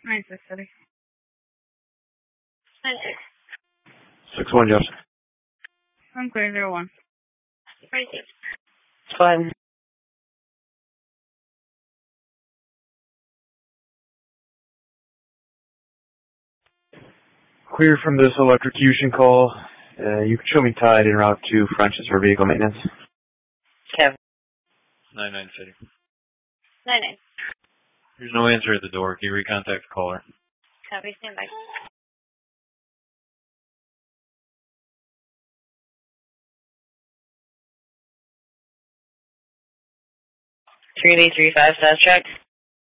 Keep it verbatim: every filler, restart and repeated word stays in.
nine six City. nine six. six one, Jefferson. I'm clear, zero one. nine six. Fine. Clear from this electrocution call. Uh, you can show me tied en route to French's for vehicle maintenance. Kev. nine nine City. nine nine. There's no answer at the door. Can you recontact the caller? Copy, stand by. three eight three five, fast track.